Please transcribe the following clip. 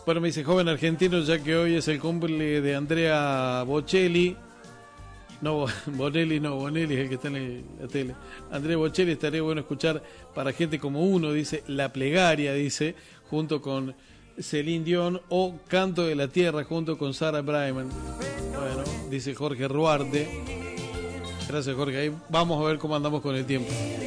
Bueno, me dice joven argentino, ya que hoy es el cumple de Andrea Bocelli. No, Bonelli no, Bonelli es el que está en la tele. Andrea Bocelli, estaría bueno escuchar para gente como uno, dice, La Plegaria, dice, junto con Celine Dion, o Canto de la Tierra, junto con Sarah Brightman. Bueno, dice Jorge Ruarte. Gracias, Jorge. Ahí vamos a ver cómo andamos con el tiempo.